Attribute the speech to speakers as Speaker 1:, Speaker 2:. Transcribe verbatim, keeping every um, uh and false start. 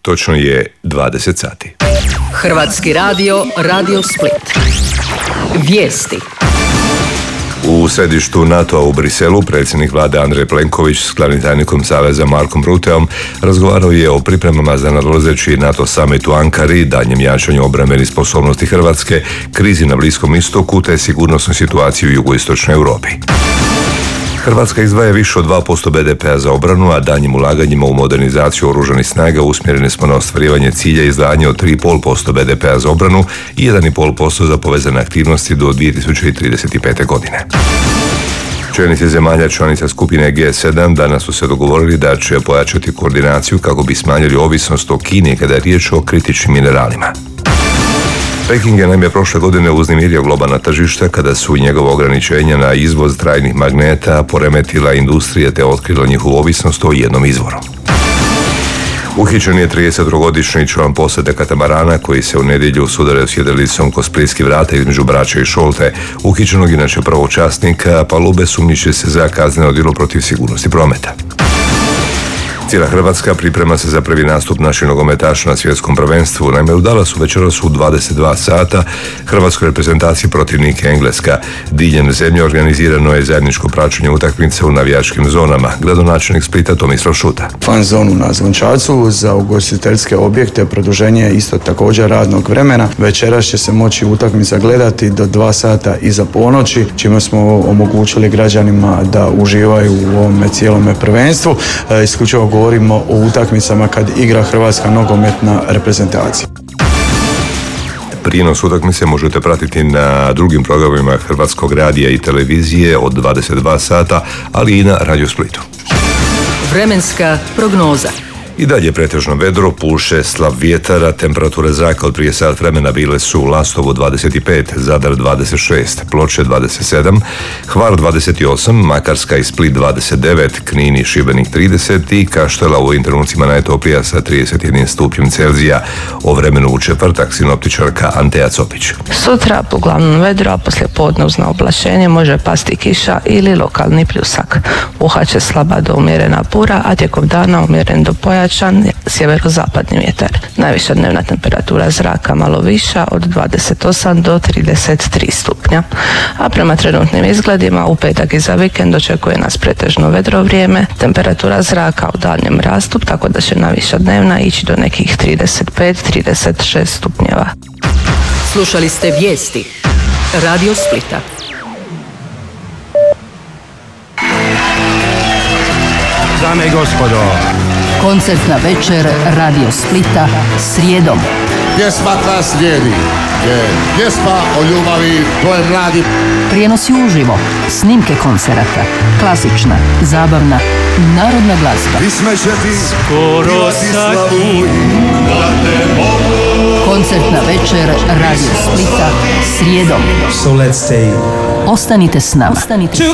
Speaker 1: Točno je dvadeset sati.
Speaker 2: Hrvatski radio, Radio Split. Vijesti.
Speaker 1: U središtu NATO-a u Briselu predsjednik vlade Andrej Plenković s glavnim tajnikom Saveza Markom Ruteom razgovarao je o pripremama za nadolazeći NATO summit u Ankari, daljnjem jačanju obrambenih sposobnosti Hrvatske, krizi na Bliskom istoku te sigurnosnu situaciju u jugoistočnoj Europi. Hrvatska izdvaja više od dva posto be de pea za obranu, a daljnjim ulaganjima u modernizaciju oružanih snaga usmjereni smo na ostvarivanje cilja izdvajanja od tri zarez pet posto be de pea za obranu i jedan zarez pet posto za povezane aktivnosti do dvije tisuće trideset pete. godine. Čelnici zemalja članica skupine G sedam danas su se dogovorili da će pojačati koordinaciju kako bi smanjili ovisnost o Kini kada je riječ o kritičnim mineralima. Peking je naime prošle godine uznemirio globalna tržišta kada su njegova ograničenja na izvoz trajnih magneta poremetila industrije te otkrila njihovu ovisnost o jednom izvoru. Uhićen je tridesettrogodišnji član posade katamarana koji se u nedjelju sudarao s jedilicom kod splitskih vrata između Brača i Šolte. Uhićenog inače prvog časnika palube sumnjiči se za kazneno djelo protiv sigurnosti prometa. Cijela Hrvatska priprema se za prvi nastup naših nogometaša na svjetskom prvenstvu. Naime, u Dallasu večeras u dvadeset dva sata hrvatskoj reprezentaciji protivnik Engleska. Diljem zemlje organizirano je zajedničko praćenje utakmice u navijačkim zonama. Gradonačelnik Splita Tomislav Šuta.
Speaker 3: Fan zonu na Zvončacu za ugostiteljske objekte produženje isto također radnog vremena. Večeras će se moći utakmica gledati do dva sata iza ponoći, čime smo omogućili građanima da uživaju u ovome cijelome prvenstvu. E, isključivo govorimo o utakmicama kad igra hrvatska nogometna reprezentacija.
Speaker 1: Prijenos utakmice možete pratiti na drugim programima Hrvatskog radija i televizije od dvadeset dva sata, ali i na Radio Splitu.
Speaker 2: Vremenska prognoza.
Speaker 1: I dalje pretežno vedro, puše slab vjetar, a temperature zraka od prije sat vremena bile su u Lastovu dvadeset pet, Zadar dvadeset šest, Ploče dvadeset sedam, Hvar dvadeset osam, Makarska i Split dvadeset devet, Knin i Šibenik trideset i Kaštela u ovim trenucima najtoplija sa trideset jedan stupnjem Celzija. O vremenu u četvrtak sinoptičarka Anteja Copić.
Speaker 4: Sutra uglavnom vedro, a poslije podne uz oblačenje može pasti kiša ili lokalni pljusak. Puhat će slaba do umjerena bura, a tijekom dana umjeren do pojačan sjeverozapadni vjetar. Najviša dnevna temperatura zraka malo viša od dvadeset osam do trideset tri stupnja. A prema trenutnim izgledima u petak i za vikend očekuje nas pretežno vedro vrijeme, temperatura zraka u daljnjem rastu, tako da će najviša dnevna ići do nekih trideset pet do trideset šest stupnjeva.
Speaker 2: Slušali ste vijesti Radio Splita.
Speaker 5: Dame i gospodo,
Speaker 2: Koncertna večer Radio Splita srijedom.
Speaker 6: Pjesma koja slijedi je pjesma o ljubavi dvoje mladi.
Speaker 2: Prijenosi uživo, snimke koncerata, klasična, zabavna, narodna glazba.
Speaker 6: Pisme će ti
Speaker 5: skoro sa njim da te mogu.
Speaker 2: Koncertna večer Radio Splita srijedom.
Speaker 5: So let's stay.
Speaker 2: Ostanite s nama. Ostanite